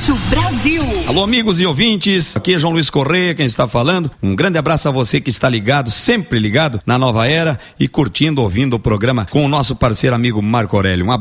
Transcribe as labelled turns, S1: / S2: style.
S1: Gaúcho Brasil.
S2: Alô, amigos e ouvintes, aqui é João Luiz Correia quem está falando. Um grande abraço a você que está ligado, sempre ligado na Nova Era e curtindo, ouvindo o programa com o nosso parceiro amigo Marco Aurélio.